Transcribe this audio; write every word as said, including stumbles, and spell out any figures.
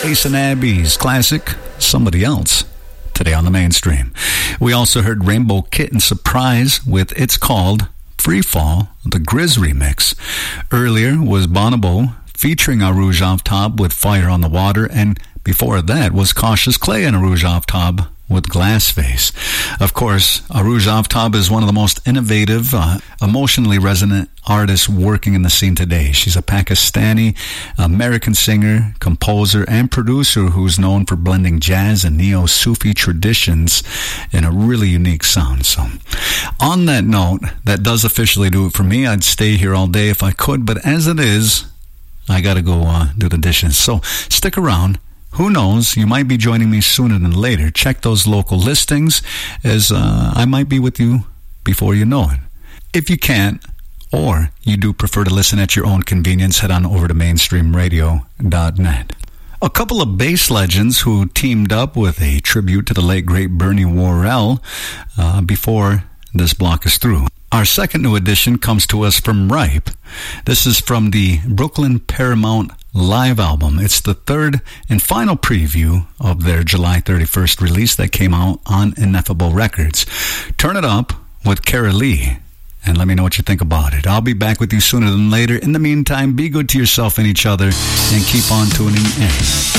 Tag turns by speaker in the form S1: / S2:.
S1: Ace and Abby's classic, Somebody Else, today on the mainstream. We also heard Rainbow Kitten Surprise with It's Called Free Fall, the Grizz remix. Earlier was Bonobo featuring Arouge Off Top with Fire on the Water, and before that was Cautious Clay and Arouge Off Top with Glass Face. Of course, Arouge Off Top is one of the most innovative, uh, emotionally resonant artists working in the scene today. She's a Pakistani American singer, composer, and producer who's known for blending jazz and neo-Sufi traditions in a really unique sound. So, on that note, that does officially do it for me. I'd stay here all day if I could, but as it is, I gotta go uh, do the dishes. So, stick around. Who knows, you might be joining me sooner than later. Check those local listings, as uh, I might be with you before you know it. If you can't, or you do prefer to listen at your own convenience, head on over to mainstream radio dot net. A couple of bass legends who teamed up with a tribute to the late great Bernie Worrell uh, before this block is through. Our second new edition comes to us from Ripe. This is from the Brooklyn Paramount live album. It's the third and final preview of their July thirty-first release that came out on Ineffable Records. Turn it up with Kara Lee and let me know what you think about it. I'll be back with you sooner than later. In the meantime, be good to yourself and each other and keep on tuning in.